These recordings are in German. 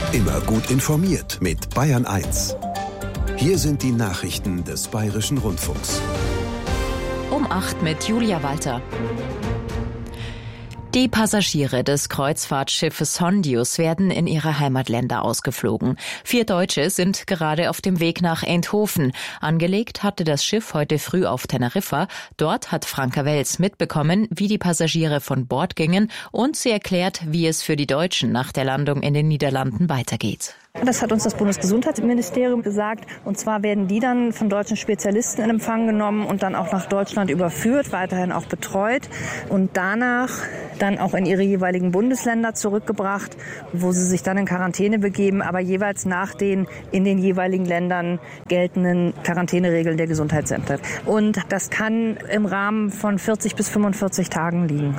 Immer gut informiert mit Bayern 1. Hier sind die Nachrichten des Bayerischen Rundfunks. Um 8 mit Julia Walter. Die Passagiere des Kreuzfahrtschiffes Hondius werden in ihre Heimatländer ausgeflogen. 4 Deutsche sind gerade auf dem Weg nach Eindhoven. Angelegt hatte das Schiff heute früh auf Teneriffa. Dort hat Franka Wels mitbekommen, wie die Passagiere von Bord gingen, und sie erklärt, wie es für die Deutschen nach der Landung in den Niederlanden weitergeht. Das hat uns das Bundesgesundheitsministerium gesagt. Und zwar werden die dann von deutschen Spezialisten in Empfang genommen und dann auch nach Deutschland überführt, weiterhin auch betreut und danach dann auch in ihre jeweiligen Bundesländer zurückgebracht, wo sie sich dann in Quarantäne begeben, aber jeweils nach den in den jeweiligen Ländern geltenden Quarantäneregeln der Gesundheitsämter. Und das kann im Rahmen von 40 bis 45 Tagen liegen.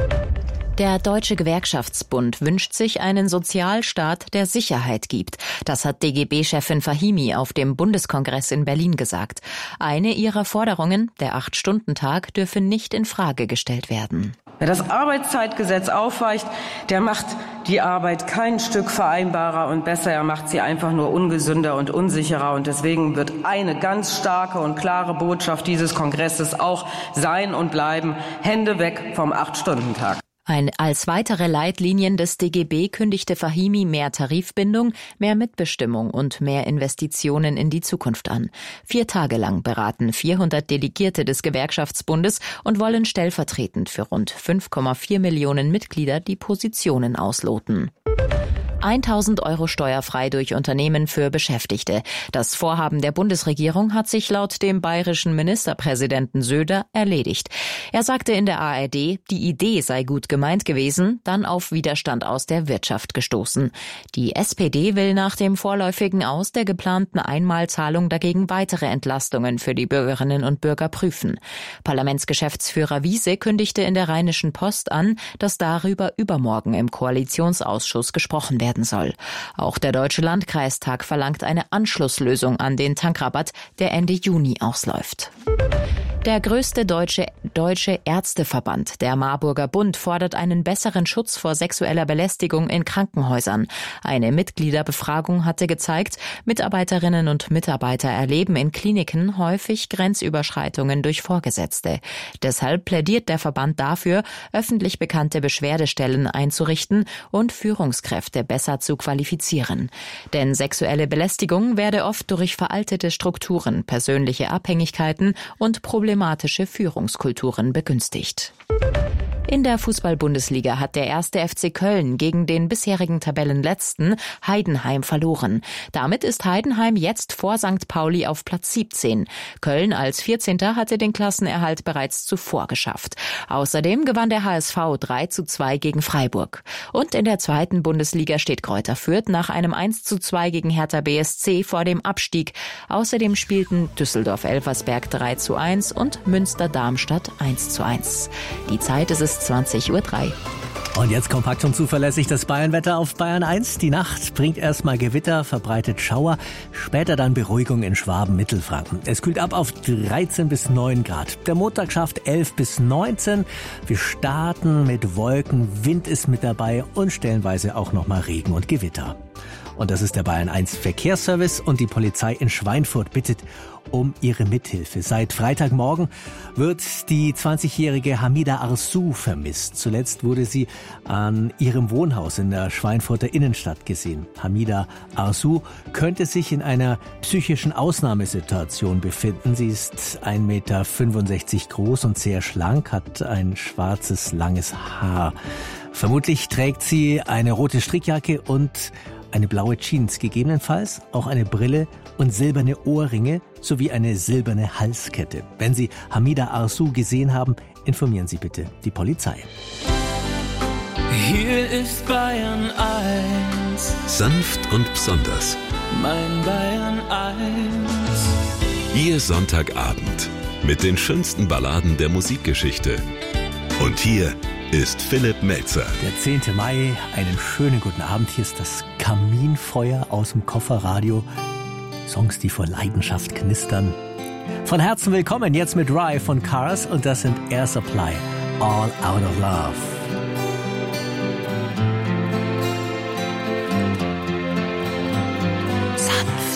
Der Deutsche Gewerkschaftsbund wünscht sich einen Sozialstaat, der Sicherheit gibt. Das hat DGB-Chefin Fahimi auf dem Bundeskongress in Berlin gesagt. Eine ihrer Forderungen, der 8-Stunden-Tag, dürfe nicht in Frage gestellt werden. Wer das Arbeitszeitgesetz aufweicht, der macht die Arbeit kein Stück vereinbarer und besser. Er macht sie einfach nur ungesünder und unsicherer. Und deswegen wird eine ganz starke und klare Botschaft dieses Kongresses auch sein und bleiben: Hände weg vom 8-Stunden-Tag. Als weitere Leitlinien des DGB kündigte Fahimi mehr Tarifbindung, mehr Mitbestimmung und mehr Investitionen in die Zukunft an. 4 Tage lang beraten 400 Delegierte des Gewerkschaftsbundes und wollen stellvertretend für rund 5,4 Millionen Mitglieder die Positionen ausloten. 1.000 € steuerfrei durch Unternehmen für Beschäftigte. Das Vorhaben der Bundesregierung hat sich laut dem bayerischen Ministerpräsidenten Söder erledigt. Er sagte in der ARD, die Idee sei gut gemeint gewesen, dann auf Widerstand aus der Wirtschaft gestoßen. Die SPD will nach dem vorläufigen Aus der geplanten Einmalzahlung dagegen weitere Entlastungen für die Bürgerinnen und Bürger prüfen. Parlamentsgeschäftsführer Wiese kündigte in der Rheinischen Post an, dass darüber übermorgen im Koalitionsausschuss gesprochen werden soll. Auch der Deutsche Landkreistag verlangt eine Anschlusslösung an den Tankrabatt, der Ende Juni ausläuft. Der größte deutsche Ärzteverband, der Marburger Bund, fordert einen besseren Schutz vor sexueller Belästigung in Krankenhäusern. Eine Mitgliederbefragung hatte gezeigt, Mitarbeiterinnen und Mitarbeiter erleben in Kliniken häufig Grenzüberschreitungen durch Vorgesetzte. Deshalb plädiert der Verband dafür, öffentlich bekannte Beschwerdestellen einzurichten und Führungskräfte besser zu qualifizieren. Denn sexuelle Belästigung werde oft durch veraltete Strukturen, persönliche Abhängigkeiten und problematische Führungskulturen begünstigt. In der Fußball-Bundesliga hat der 1. FC Köln gegen den bisherigen Tabellenletzten Heidenheim verloren. Damit ist Heidenheim jetzt vor St. Pauli auf Platz 17. Köln als 14. hatte den Klassenerhalt bereits zuvor geschafft. Außerdem gewann der HSV 3:2 gegen Freiburg. Und in der 2. Bundesliga steht Greuther Fürth nach einem 1:2 gegen Hertha BSC vor dem Abstieg. Außerdem spielten Düsseldorf-Elversberg 3:1 und Münster-Darmstadt 1:1. Die Zeit ist 20:03 Uhr. Und jetzt kompakt und zuverlässig das Bayernwetter auf Bayern 1. Die Nacht bringt erstmal Gewitter, verbreitet Schauer, später dann Beruhigung in Schwaben, Mittelfranken. Es kühlt ab auf 13 bis 9 Grad. Der Montag schafft 11 bis 19. Wir starten mit Wolken, Wind ist mit dabei und stellenweise auch nochmal Regen und Gewitter. Und das ist der Bayern 1 Verkehrsservice, und die Polizei in Schweinfurt bittet um ihre Mithilfe. Seit Freitagmorgen wird die 20-jährige Hamida Arsou vermisst. Zuletzt wurde sie an ihrem Wohnhaus in der Schweinfurter Innenstadt gesehen. Hamida Arsou könnte sich in einer psychischen Ausnahmesituation befinden. Sie ist 1,65 Meter groß und sehr schlank, hat ein schwarzes, langes Haar. Vermutlich trägt sie eine rote Strickjacke und eine blaue Jeans, gegebenenfalls auch eine Brille und silberne Ohrringe sowie eine silberne Halskette. Wenn Sie Hamida Arsou gesehen haben, informieren Sie bitte die Polizei. Hier ist Bayern 1. Sanft und besonders. Mein Bayern 1. Ihr Sonntagabend mit den schönsten Balladen der Musikgeschichte. Und hier ist Philipp Melzer. Der 10. Mai, einen schönen guten Abend. Hier ist das Kaminfeuer aus dem Kofferradio. Songs, die vor Leidenschaft knistern. Von Herzen willkommen jetzt mit Rye von Cars, und das sind Air Supply, All Out of Love.